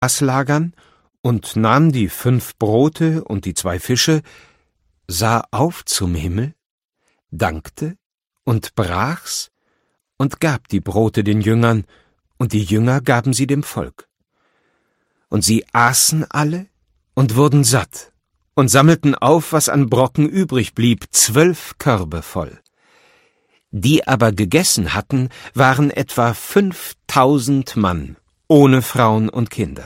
Aslagern und nahm die 5 Brote und die 2 Fische, sah auf zum Himmel, dankte und brach's und gab die Brote den Jüngern, und die Jünger gaben sie dem Volk. Und sie aßen alle und wurden satt und sammelten auf, was an Brocken übrig blieb, 12 Körbe voll. Die aber gegessen hatten, waren etwa 5.000 Mann, ohne Frauen und Kinder.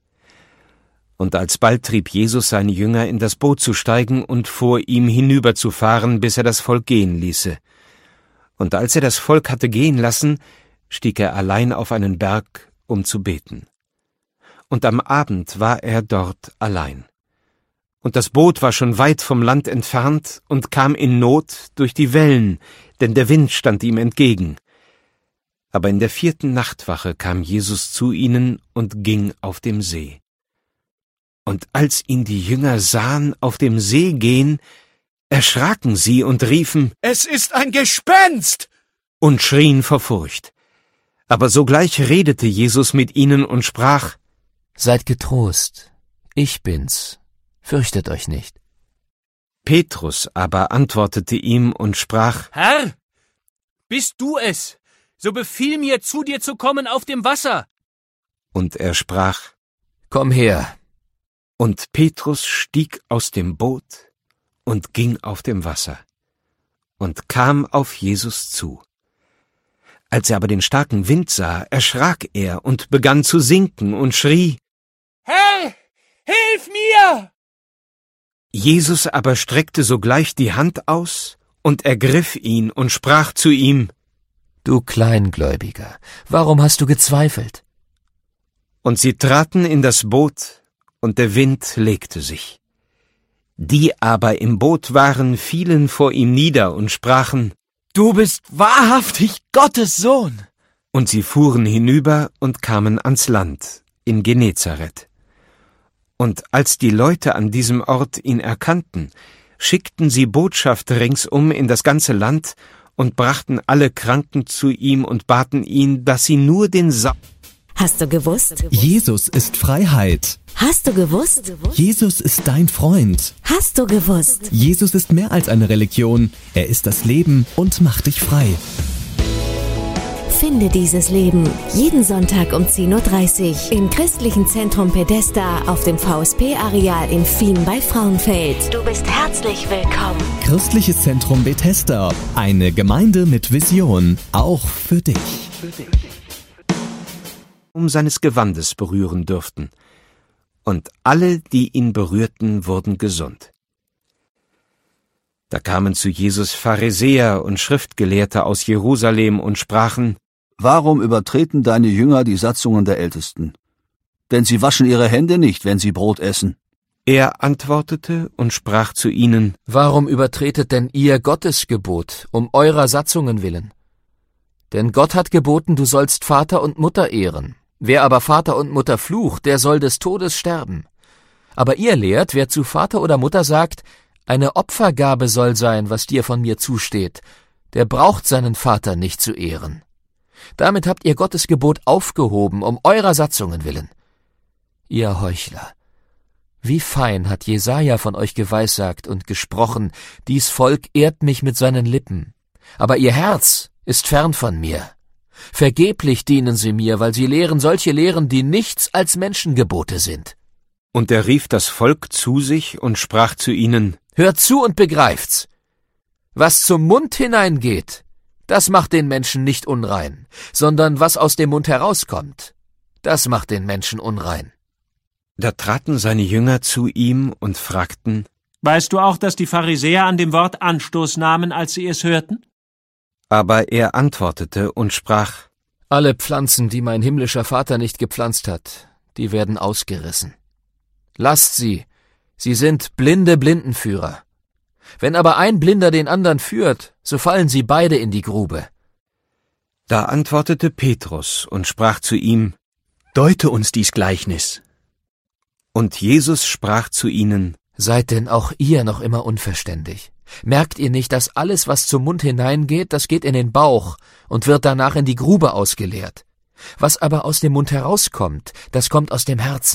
Und alsbald trieb Jesus seine Jünger in das Boot zu steigen und vor ihm hinüberzufahren, bis er das Volk gehen ließe. Und als er das Volk hatte gehen lassen, stieg er allein auf einen Berg, um zu beten. Und am Abend war er dort allein. Und das Boot war schon weit vom Land entfernt und kam in Not durch die Wellen, denn der Wind stand ihm entgegen. Aber in der 4. Nachtwache kam Jesus zu ihnen und ging auf dem See. Und als ihn die Jünger sahen auf dem See gehen, erschraken sie und riefen, »Es ist ein Gespenst!« und schrien vor Furcht. Aber sogleich redete Jesus mit ihnen und sprach, »Seid getrost, ich bin's, fürchtet euch nicht.« Petrus aber antwortete ihm und sprach, »Herr, bist du es? So befiehl mir, zu dir zu kommen auf dem Wasser.« Und er sprach, »Komm her.« Und Petrus stieg aus dem Boot und ging auf dem Wasser und kam auf Jesus zu. Als er aber den starken Wind sah, erschrak er und begann zu sinken und schrie, »Herr, hilf mir!« Jesus aber streckte sogleich die Hand aus und ergriff ihn und sprach zu ihm, »Du Kleingläubiger, warum hast du gezweifelt?« Und sie traten in das Boot, und der Wind legte sich. Die aber im Boot waren, fielen vor ihm nieder und sprachen, »Du bist wahrhaftig Gottes Sohn!« Und sie fuhren hinüber und kamen ans Land, in Genezareth. Und als die Leute an diesem Ort ihn erkannten, schickten sie Botschaft ringsum in das ganze Land und brachten alle Kranken zu ihm und baten ihn, dass sie nur den Hast du gewusst? Jesus ist Freiheit. Hast du gewusst? Jesus ist dein Freund. Hast du gewusst? Jesus ist mehr als eine Religion. Er ist das Leben und macht dich frei. Finde dieses Leben jeden Sonntag um 10.30 Uhr im Christlichen Zentrum Pedesta auf dem VSP-Areal in Fien bei Frauenfeld. Du bist herzlich willkommen. Christliches Zentrum Bethesda. Eine Gemeinde mit Vision. Auch für dich. seines Gewandes berühren dürften. Und alle, die ihn berührten, wurden gesund. Da kamen zu Jesus Pharisäer und Schriftgelehrte aus Jerusalem und sprachen: Warum übertreten deine Jünger die Satzungen der Ältesten? Denn sie waschen ihre Hände nicht, wenn sie Brot essen. Er antwortete und sprach zu ihnen: Warum übertretet denn ihr Gottes Gebot, um eurer Satzungen willen? Denn Gott hat geboten, du sollst Vater und Mutter ehren. Wer aber Vater und Mutter flucht, der soll des Todes sterben. Aber ihr lehrt, wer zu Vater oder Mutter sagt, eine Opfergabe soll sein, was dir von mir zusteht, der braucht seinen Vater nicht zu ehren. Damit habt ihr Gottes Gebot aufgehoben, um eurer Satzungen willen. Ihr Heuchler! Wie fein hat Jesaja von euch geweissagt und gesprochen, dies Volk ehrt mich mit seinen Lippen, aber ihr Herz ist fern von mir. Vergeblich dienen sie mir, weil sie lehren solche Lehren, die nichts als Menschengebote sind. Und er rief das Volk zu sich und sprach zu ihnen: Hört zu und begreift's. Was zum Mund hineingeht, das macht den Menschen nicht unrein, sondern was aus dem Mund herauskommt, das macht den Menschen unrein. Da traten seine Jünger zu ihm und fragten: Weißt du auch, dass die Pharisäer an dem Wort Anstoß nahmen, als sie es hörten? Aber er antwortete und sprach: Alle Pflanzen, die mein himmlischer Vater nicht gepflanzt hat, die werden ausgerissen. Lasst sie sind blinde Blindenführer. Wenn aber ein Blinder den anderen führt, so fallen sie beide in die Grube. Da antwortete Petrus und sprach zu ihm: Deute uns dies Gleichnis. Und Jesus sprach zu ihnen: Seid denn auch ihr noch immer unverständig? Merkt ihr nicht, dass alles, was zum Mund hineingeht, das geht in den Bauch und wird danach in die Grube ausgeleert? Was aber aus dem Mund herauskommt, das kommt aus dem Herzen.